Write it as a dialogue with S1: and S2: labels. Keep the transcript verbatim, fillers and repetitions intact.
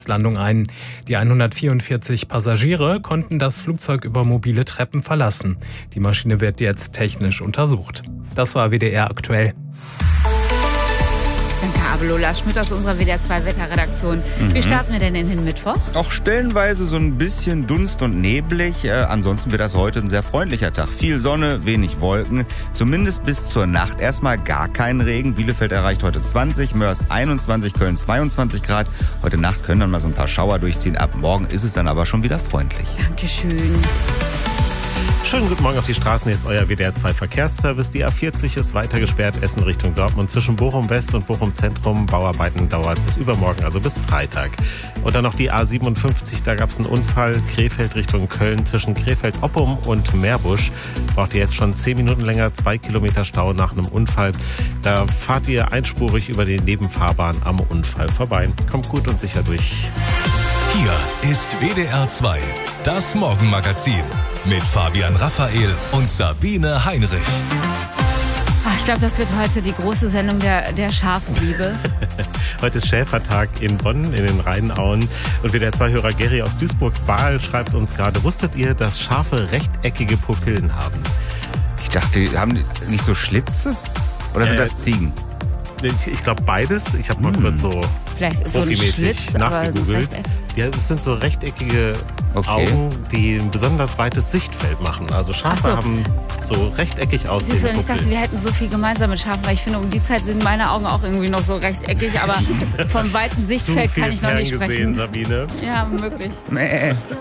S1: Landung ein. Die hundertvierundvierzig Passagiere konnten das Flugzeug über mobile Treppen verlassen. Die Maschine wird jetzt technisch untersucht. Das war W D R aktuell.
S2: Danke, Abel Schmidt aus unserer W D R zwei Wetterredaktion. Mhm. Wie starten wir denn in den Mittwoch?
S3: Auch stellenweise so ein bisschen Dunst und neblig. Äh, ansonsten wird das heute ein sehr freundlicher Tag. Viel Sonne, wenig Wolken. Zumindest bis zur Nacht erstmal gar keinen Regen. Bielefeld erreicht heute zwanzig, Mörs einundzwanzig, Köln zweiundzwanzig Grad. Heute Nacht können dann mal so ein paar Schauer durchziehen. Ab morgen ist es dann aber schon wieder freundlich.
S2: Dankeschön.
S4: Schönen guten Morgen auf die Straßen, hier ist euer W D R zwei Verkehrsservice. Die A vierzig ist weiter gesperrt, Essen Richtung Dortmund. Zwischen Bochum West und Bochum Zentrum. Bauarbeiten dauert bis übermorgen, also bis Freitag. Und dann noch die A siebenundfünfzig, da gab es einen Unfall. Krefeld Richtung Köln zwischen Krefeld-Oppum und Meerbusch. Braucht ihr jetzt schon zehn Minuten länger, zwei Kilometer Stau nach einem Unfall. Da fahrt ihr einspurig über die Nebenfahrbahn am Unfall vorbei. Kommt gut und sicher durch.
S5: Hier ist W D R zwei, das Morgenmagazin mit Fabian Raphael und Sabine Heinrich.
S2: Ach, ich glaube, das wird heute die große Sendung der, der Schafsliebe.
S4: Heute ist Schäfertag in Bonn, in den Rheinauen. Und W D R zwei-Hörer Gary aus Duisburg-Bahl schreibt uns gerade, wusstet ihr, dass Schafe rechteckige Pupillen haben?
S3: Ich dachte, haben die nicht so Schlitze? Oder sind äh, das Ziegen?
S4: Ich, ich glaube beides. Ich habe mal
S3: hm.
S4: kurz so
S2: Vielleicht ist so ein Schlitz,
S4: nachgegoogelt. Ja, es sind so rechteckige okay. Augen, die ein besonders weites Sichtfeld machen. Also Schafe so. haben so rechteckig aussehende
S2: Pupillen. Ich dachte, wir hätten so viel gemeinsam mit Schafen, weil ich finde, um die Zeit sind meine Augen auch irgendwie noch so rechteckig, aber vom weiten Sichtfeld kann ich noch nicht sprechen.
S4: Sabine.
S2: Ja, möglich.
S3: Mäh.